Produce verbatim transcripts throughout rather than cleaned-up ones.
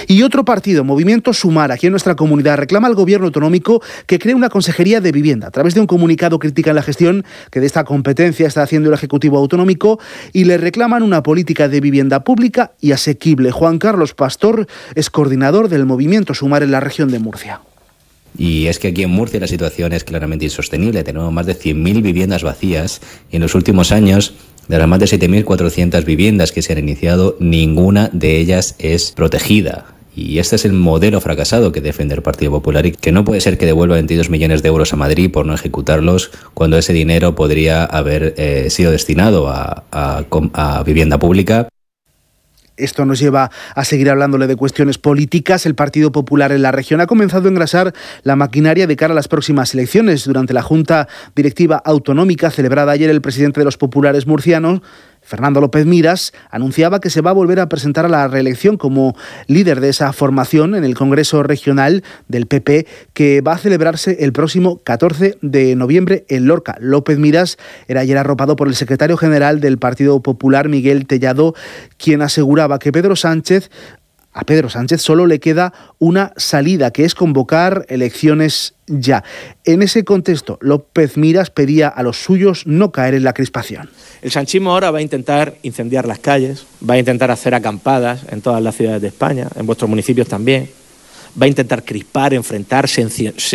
Y otro partido, Movimiento Sumar, aquí en nuestra comunidad, reclama al gobierno autonómico que cree una consejería de vivienda. A través de un comunicado critican la gestión que de esta competencia está haciendo el Ejecutivo Autonómico y le reclaman una política de vivienda pública y asequible. Juan Carlos Pastor es coordinador del Movimiento Sumar en la región de Murcia. Y es que aquí en Murcia la situación es claramente insostenible. Tenemos más de cien mil viviendas vacías y en los últimos años, de las más de siete mil cuatrocientas viviendas que se han iniciado, ninguna de ellas es protegida. Y este es el modelo fracasado que defiende el Partido Popular y que no puede ser que devuelva veintidós millones de euros a Madrid por no ejecutarlos cuando ese dinero podría haber eh, sido destinado a, a, a vivienda pública. Esto nos lleva a seguir hablándole de cuestiones políticas. El Partido Popular en la región ha comenzado a engrasar la maquinaria de cara a las próximas elecciones. Durante la Junta Directiva Autonómica celebrada ayer, el presidente de los populares murcianos, Fernando López Miras, anunciaba que se va a volver a presentar a la reelección como líder de esa formación en el Congreso Regional del P P, que va a celebrarse el próximo catorce de noviembre en Lorca. López Miras era ayer arropado por el secretario general del Partido Popular, Miguel Tellado, quien aseguraba que Pedro Sánchez A Pedro Sánchez solo le queda una salida, que es convocar elecciones ya. En ese contexto, López Miras pedía a los suyos no caer en la crispación. El sanchismo ahora va a intentar incendiar las calles, va a intentar hacer acampadas en todas las ciudades de España, en vuestros municipios también, va a intentar crispar, enfrentarse,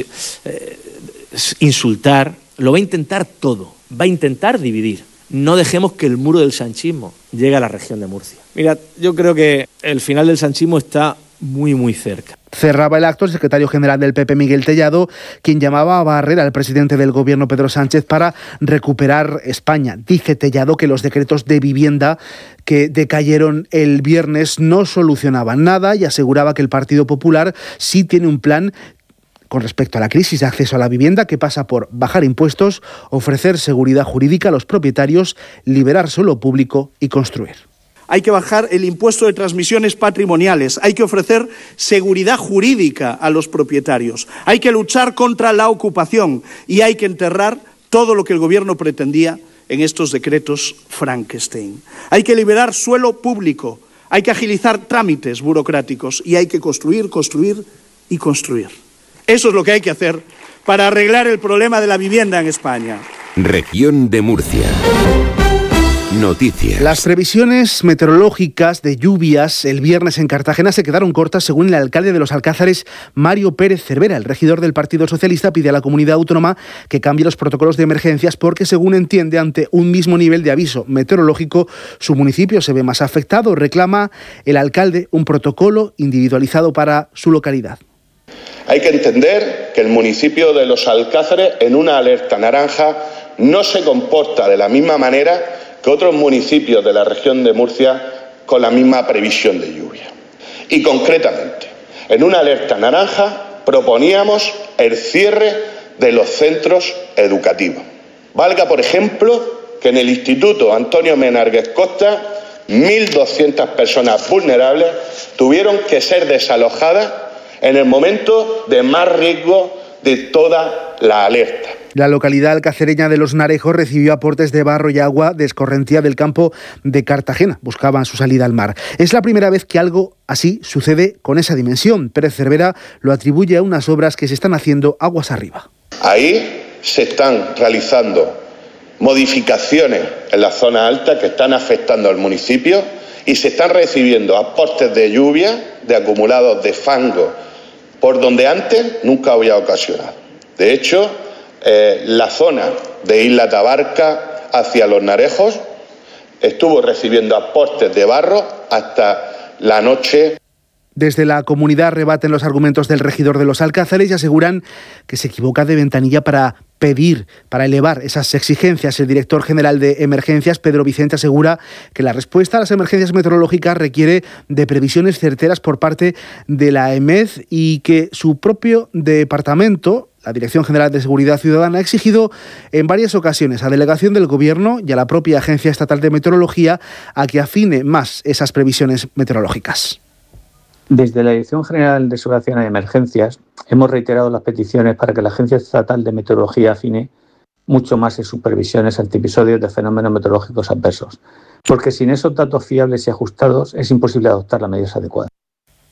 eh, insultar, lo va a intentar todo, va a intentar dividir. No dejemos que el muro del sanchismo llegue a la región de Murcia. Mira, yo creo que el final del sanchismo está muy, muy cerca. Cerraba el acto el secretario general del P P, Miguel Tellado, quien llamaba a barrer al presidente del gobierno, Pedro Sánchez, para recuperar España. Dice Tellado que los decretos de vivienda que decayeron el viernes no solucionaban nada y aseguraba que el Partido Popular sí tiene un plan con respecto a la crisis de acceso a la vivienda, que pasa por bajar impuestos, ofrecer seguridad jurídica a los propietarios, liberar suelo público y construir. Hay que bajar el impuesto de transmisiones patrimoniales, hay que ofrecer seguridad jurídica a los propietarios, hay que luchar contra la ocupación y hay que enterrar todo lo que el gobierno pretendía en estos decretos Frankenstein. Hay que liberar suelo público, hay que agilizar trámites burocráticos y hay que construir, construir y construir. Eso es lo que hay que hacer para arreglar el problema de la vivienda en España. Región de Murcia. Noticias. Las previsiones meteorológicas de lluvias el viernes en Cartagena se quedaron cortas, según el alcalde de Los Alcázares, Mario Pérez Cervera. El regidor del Partido Socialista pide a la comunidad autónoma que cambie los protocolos de emergencias porque, según entiende, ante un mismo nivel de aviso meteorológico, su municipio se ve más afectado. Reclama el alcalde un protocolo individualizado para su localidad. Hay que entender que el municipio de Los Alcázares, en una alerta naranja, no se comporta de la misma manera que otros municipios de la región de Murcia con la misma previsión de lluvia. Y concretamente, en una alerta naranja proponíamos el cierre de los centros educativos. Valga, por ejemplo, que en el Instituto Antonio Menárguez Costa, mil doscientas personas vulnerables tuvieron que ser desalojadas en el momento de más riesgo de toda la alerta. La localidad alcacereña de Los Narejos recibió aportes de barro y agua de escorrentía del campo de Cartagena. Buscaban su salida al mar. Es la primera vez que algo así sucede con esa dimensión. Pérez Cervera lo atribuye a unas obras que se están haciendo aguas arriba. Ahí se están realizando modificaciones en la zona alta que están afectando al municipio y se están recibiendo aportes de lluvia, de acumulados de fango, por donde antes nunca había ocasionado. De hecho, eh, la zona de Isla Tabarca hacia Los Narejos estuvo recibiendo aportes de barro hasta la noche. Desde la comunidad rebaten los argumentos del regidor de Los Alcázares y aseguran que se equivoca de ventanilla para pedir, para elevar esas exigencias. El director general de Emergencias, Pedro Vicente, asegura que la respuesta a las emergencias meteorológicas requiere de previsiones certeras por parte de la E M E D y que su propio departamento, la Dirección General de Seguridad Ciudadana, ha exigido en varias ocasiones a delegación del Gobierno y a la propia Agencia Estatal de Meteorología a que afine más esas previsiones meteorológicas. Desde la Dirección General de Seguridad Ciudadana y Emergencias hemos reiterado las peticiones para que la Agencia Estatal de Meteorología afine mucho más en sus previsiones ante episodios de fenómenos meteorológicos adversos, porque sin esos datos fiables y ajustados es imposible adoptar las medidas adecuadas.